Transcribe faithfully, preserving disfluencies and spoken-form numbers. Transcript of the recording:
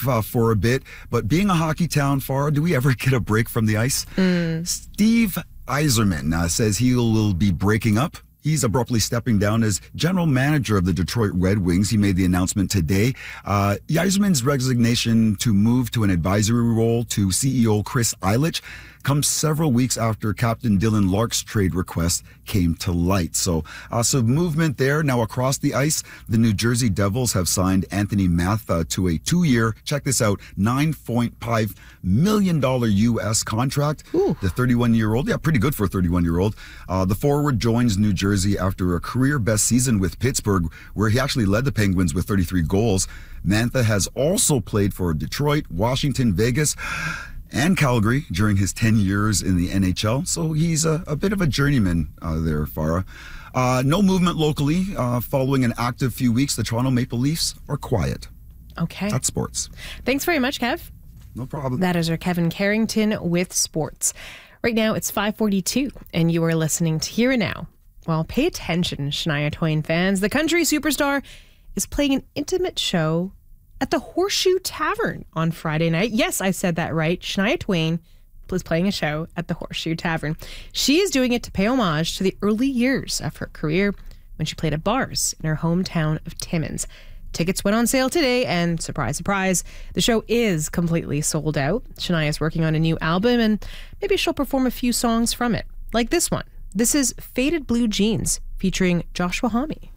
uh, for a bit, but being a hockey town, Farah, do we ever get a break from the ice? Mm. Steve Yzerman uh, says he will be breaking up. He's abruptly stepping down as general manager of the Detroit Red Wings. He made the announcement today. Uh, Yzerman's resignation to move to an advisory role to C E O Chris Ilitch comes several weeks after Captain Dylan Lark's trade request came to light. So, uh, some movement there. Now across the ice, the New Jersey Devils have signed Anthony Matha to a two-year, check this out, nine point five million dollars U S contract. Ooh. The thirty-one-year-old, yeah, pretty good for a thirty-one-year-old. Uh, the forward joins New Jersey after a career-best season with Pittsburgh, where he actually led the Penguins with thirty-three goals. Mantha has also played for Detroit, Washington, Vegas, and Calgary during his ten years in the N H L. So he's a, a bit of a journeyman uh, there, Farah. Uh, no movement locally. Uh, following an active few weeks, the Toronto Maple Leafs are quiet. Okay. That's sports. Thanks very much, Kev. No problem. That is our Kevin Carrington with sports. Right now, it's five forty-two, and you are listening to Here and Now. Well, pay attention, Shania Twain fans. The country superstar is playing an intimate show at the Horseshoe Tavern on Friday night. Yes, I said that right. Shania Twain is playing a show at the Horseshoe Tavern. She is doing it to pay homage to the early years of her career when she played at bars in her hometown of Timmins. Tickets went on sale today, and surprise, surprise, the show is completely sold out. Shania is working on a new album, and maybe she'll perform a few songs from it, like this one. This is Faded Blue Jeans featuring Joshua Homme.